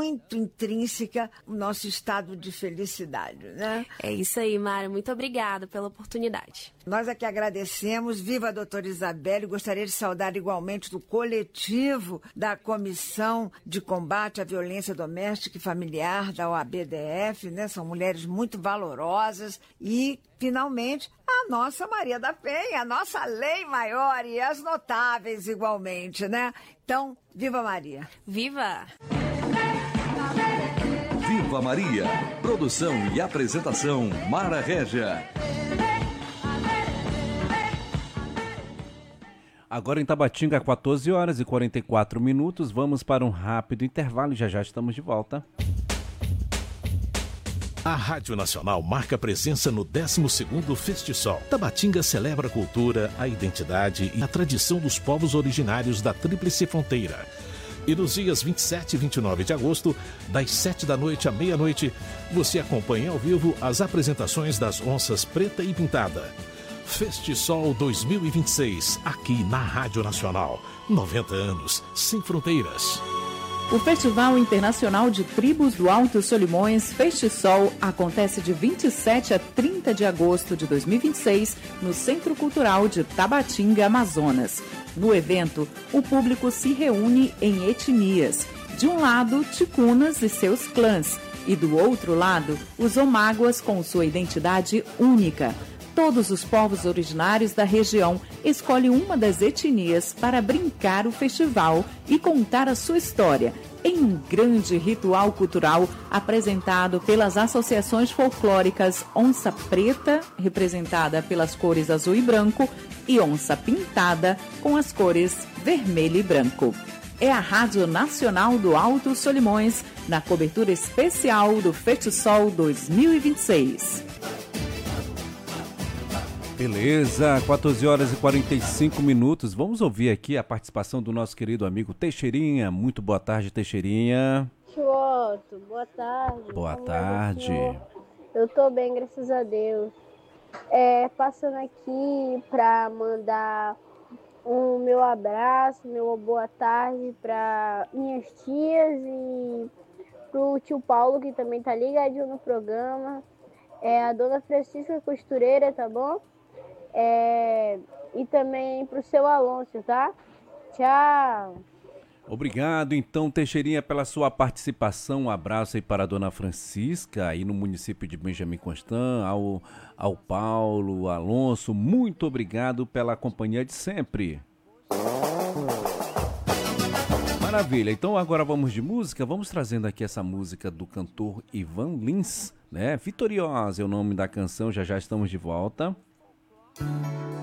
muito intrínseca o nosso estado de felicidade, né? É isso aí, Mara. Muito obrigada pela oportunidade. Nós aqui agradecemos. Viva a doutora Isabelle. Gostaria de saudar igualmente do coletivo da Comissão de Combate à Violência Doméstica e Familiar da OABDF, né? São mulheres muito valorosas e, finalmente, a nossa Maria da Penha, a nossa lei maior e as notáveis igualmente, né? Então, viva Maria! Viva! Viva Maria! Produção e apresentação, Mara Régia. Agora em Tabatinga, 14 horas e 44 minutos. Vamos para um rápido intervalo e já estamos de volta. A Rádio Nacional marca presença no 12º Festisol. Tabatinga celebra a cultura, a identidade e a tradição dos povos originários da Tríplice Fronteira. E nos dias 27 e 29 de agosto, das 7 da noite à meia-noite, você acompanha ao vivo as apresentações das onças Preta e Pintada. Festisol 2026, aqui na Rádio Nacional. 90 anos, sem fronteiras. O Festival Internacional de Tribos do Alto Solimões, Festisol, acontece de 27 a 30 de agosto de 2026 no Centro Cultural de Tabatinga, Amazonas. No evento, o público se reúne em etnias. De um lado, ticunas e seus clãs, e do outro lado, os omáguas com sua identidade única. Todos os povos originários da região escolhem uma das etnias para brincar o festival e contar a sua história em um grande ritual cultural apresentado pelas associações folclóricas Onça Preta, representada pelas cores azul e branco, e Onça Pintada, com as cores vermelho e branco. É a Rádio Nacional do Alto Solimões, na cobertura especial do Festisol 2026. Beleza, 14 horas e 45 minutos. Vamos ouvir aqui a participação do nosso querido amigo Teixeirinha. Muito boa tarde, Teixeirinha. Choto, boa tarde. Boa tarde. Eu tô bem, graças a Deus. Passando aqui para mandar um meu abraço, meu boa tarde para minhas tias e pro tio Paulo, que também tá ligadinho no programa. A dona Francisca Costureira, tá bom? E também pro seu Alonso, tá? Tchau! Obrigado, então, Teixeirinha, pela sua participação. Um abraço aí para a dona Francisca, aí no município de Benjamin Constant, ao Paulo, Alonso. Muito obrigado pela companhia de sempre. Maravilha, então agora vamos de música. Vamos trazendo aqui essa música do cantor Ivan Lins, né? Vitoriosa é o nome da canção, já estamos de volta.